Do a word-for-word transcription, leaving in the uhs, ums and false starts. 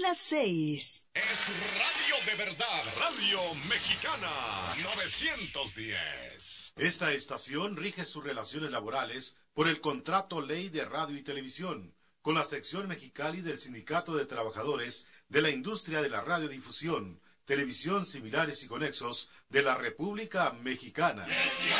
las seis. Es radio de verdad, Radio Mexicana, novecientos diez. Esta estación rige sus relaciones laborales por el Contrato Ley de Radio y Televisión, con la sección Mexicali del Sindicato de Trabajadores de la Industria de la Radiodifusión, Televisión Similares y Conexos de la República Mexicana.